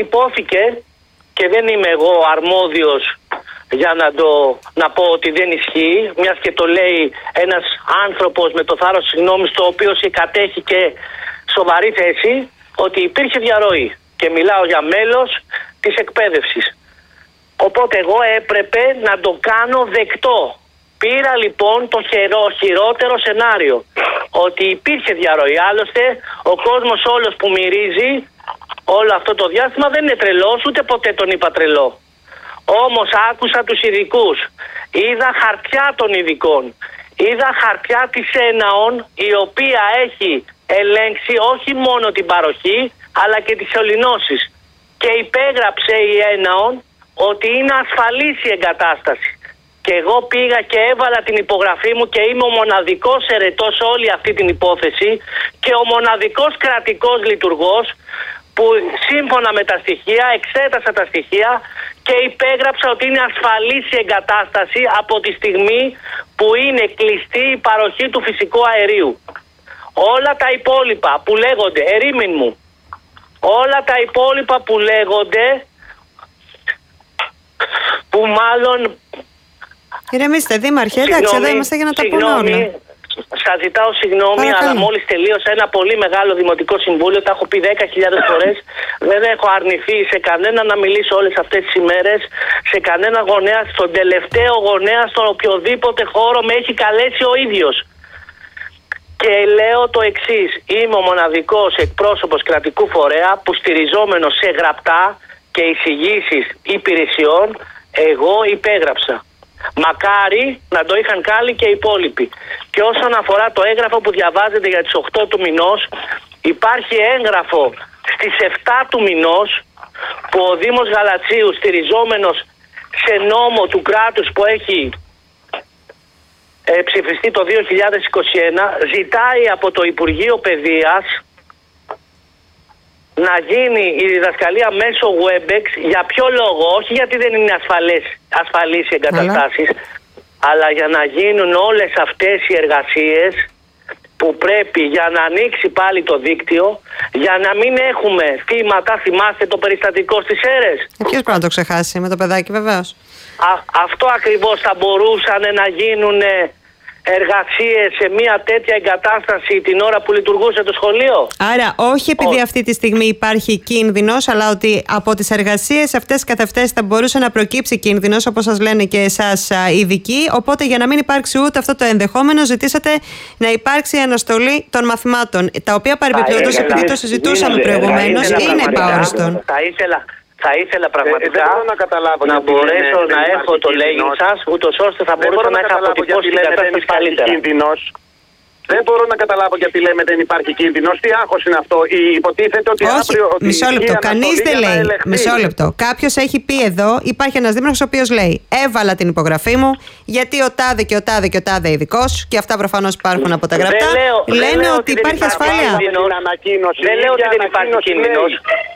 υπόθηκε και δεν είμαι εγώ αρμόδιος για να πω ότι δεν ισχύει, μιας και το λέει ένας άνθρωπος με το θάρρος συγγνώμης, το οποίο κατέχει και σοβαρή θέση, ότι υπήρχε διαρροή και μιλάω για μέλος της εκπαίδευσης. Οπότε εγώ έπρεπε να το κάνω δεκτό. Πήρα λοιπόν το χειρότερο σενάριο, ότι υπήρχε διαρροή. Άλλωστε ο κόσμος όλος που μυρίζει όλο αυτό το διάστημα δεν είναι τρελός, ούτε ποτέ τον είπα τρελό. Όμως άκουσα τους ειδικούς, είδα χαρτιά των ειδικών, είδα χαρτιά της ΕΝΑΟΝ, η οποία έχει ελέγξει όχι μόνο την παροχή αλλά και τις σωληνώσεις, και υπέγραψε η ΕΝΑΟΝ ότι είναι ασφαλής η εγκατάσταση. Και εγώ πήγα και έβαλα την υπογραφή μου και είμαι ο μοναδικός ερετός σε όλη αυτή την υπόθεση και ο μοναδικός κρατικός λειτουργός που σύμφωνα με τα στοιχεία εξέτασα τα στοιχεία και υπέγραψα ότι είναι ασφαλής η εγκατάσταση από τη στιγμή που είναι κλειστή η παροχή του φυσικού αερίου. Όλα τα υπόλοιπα που λέγονται, ερήμην μου, όλα τα υπόλοιπα που λέγονται, που μάλλον... Ηρεμήστε, Δήμαρχε, εντάξει, εδώ είμαστε για να τα πούμε όλα. Σας ζητάω συγγνώμη, αλλά μόλις τελείωσα ένα πολύ μεγάλο δημοτικό συμβούλιο, τα έχω πει 10.000 φορές, δεν έχω αρνηθεί σε κανένα να μιλήσω όλες αυτές τις ημέρες, σε κανένα γονέα, στον τελευταίο γονέα, στον οποιοδήποτε χώρο με έχει καλέσει ο ίδιος. Και λέω το εξής, είμαι ο μοναδικός εκπρόσωπος κρατικού φορέα που στηριζόμενος σε γραπτά και εισηγήσεις υπηρεσιών, εγώ υπέγραψα. Μακάρι να το είχαν κάνει και οι υπόλοιποι. Και όσον αφορά το έγγραφο που διαβάζετε για τις 8 του μηνός, υπάρχει έγγραφο στις 7 του μηνός που ο Δήμος Γαλατσίου, στηριζόμενος σε νόμο του κράτους που έχει ψηφιστεί το 2021, ζητάει από το Υπουργείο Παιδείας να γίνει η διδασκαλία μέσω Webex. Για ποιο λόγο? Όχι γιατί δεν είναι ασφαλείς οι εγκαταστάσεις, αλλά για να γίνουν όλες αυτές οι εργασίες που πρέπει για να ανοίξει πάλι το δίκτυο, για να μην έχουμε θύματα. Θυμάστε το περιστατικό στις Σέρρες? Ποιος πρέπει να το ξεχάσει, με το παιδάκι βεβαίως. Αυτό ακριβώς θα μπορούσαν να γίνουν εργασίες σε μια τέτοια εγκατάσταση την ώρα που λειτουργούσε το σχολείο. Άρα όχι επειδή αυτή τη στιγμή υπάρχει κίνδυνος, αλλά ότι από τις εργασίες αυτές καθ' αυτές θα μπορούσε να προκύψει κίνδυνος, όπως σας λένε και εσάς οι ειδικοί. Οπότε για να μην υπάρξει ούτε αυτό το ενδεχόμενο, ζητήσατε να υπάρξει αναστολή των μαθημάτων, τα οποία παρεμπιπτόντως, επειδή το συζητούσαμε προηγουμένως, είναι επαόριστον. Θα ήθελα πραγματικά να μπορέσω να έχω το λέγει σας, ούτως ώστε θα μπορούσα να έχω αποτυπώσει την κατάσταση καλύτερα. Δεν μπορώ να καταλάβω γιατί λέμε δεν υπάρχει κίνδυνος. Τι άγχος είναι αυτό? Υποτίθεται ότι αύριο. Όχι, μισό λεπτό. Κανείς δεν λέει. Μισό λεπτό. Κάποιος έχει πει εδώ, υπάρχει ένας δήμαρχος ο οποίος λέει: έβαλα την υπογραφή μου, γιατί ο τάδε και ο τάδε και ο τάδε ειδικός, και αυτά προφανώς υπάρχουν από τα γραπτά, λένε ότι υπάρχει ασφάλεια. Δεν λέω ότι δεν υπάρχει κίνδυνος.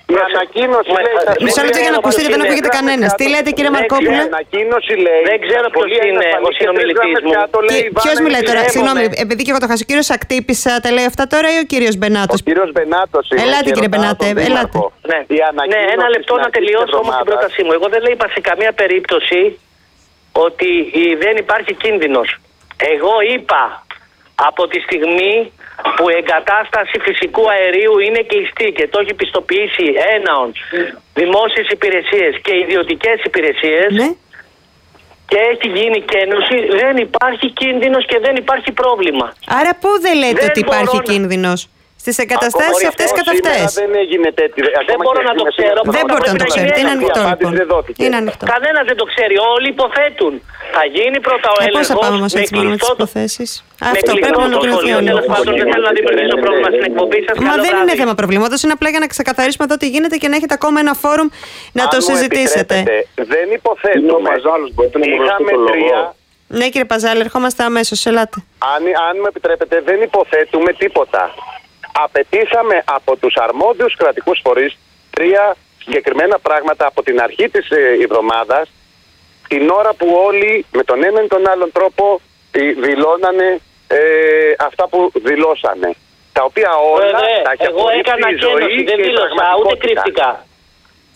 Μισό λεπτό για να ακουστείτε, δεν ακούγεται κανένας. Τι λέτε, κύριε Μαρκόπουλε? Δεν ξέρω ποιος είναι ο συνομιλητής μου. Ποιος μιλάει τώρα? Συγγνώμη, επειδή και εγώ το χάσω. Ο κύριος Ακτύπης τα λέει αυτά τώρα ή ο κύριος Μπενάτος? Ο κύριος Μπενάτος. Ελάτε κύριε Μπενάτε, ελάτε. Ναι, ένα λεπτό να τελειώσω όμως την πρότασή μου. Εγώ δεν είπα σε καμία περίπτωση ότι δεν υπάρχει κίνδυνος. Εγώ είπα από τη στιγμή που η εγκατάσταση φυσικού αερίου είναι κλειστή και το έχει πιστοποιήσει ΕΝΑΟΝ, δημόσιες υπηρεσίες και ιδιωτικές υπηρεσίες, ναι, και έχει γίνει κένωση, δεν υπάρχει κίνδυνος και δεν υπάρχει πρόβλημα. Άρα πού δεν λέτε ότι υπάρχει κίνδυνος? Στις εγκαταστάσεις αυτές καθ' αυτές. Δεν μπορώ να το ξέρω. Δεν μπορείτε να το ξέρετε. Είναι ανοιχτό λοιπόν. Είναι ανοιχτό. Κανένας δεν το ξέρει. Όλοι υποθέτουν. Θα γίνει πρώτα ο έλεγχος. Πώς θα πάμε όμως έτσι μόνο με τις υποθέσεις? Αυτό πρέπει να ολοκληρωθεί ο έλεγχος. Δεν θέλω να δημιουργήσω πρόβλημα στην εκπομπή σας. Μα δεν είναι θέμα προβλήματος. Είναι απλά για να ξεκαθαρίσουμε εδώ τι γίνεται και να έχετε ακόμα ένα φόρουμ να το συζητήσετε. Δεν υποθέτουμε. Είχαμε τρία. Ναι, κύριε Παζάλη, ερχόμαστε αμέσως. Ελάτε. Αν μου επιτρέπετε, δεν υποθέτουμε τίποτα. Απαιτήσαμε από τους αρμόδιους κρατικούς φορείς τρία συγκεκριμένα πράγματα από την αρχή της εβδομάδας, την ώρα που όλοι με τον έναν ή τον άλλον τρόπο δηλώνανε αυτά που δηλώσανε. Τα οποία όλα τα έχει απορρίψει η ζωή. Δεν δήλωσα, ούτε κρύφτηκα.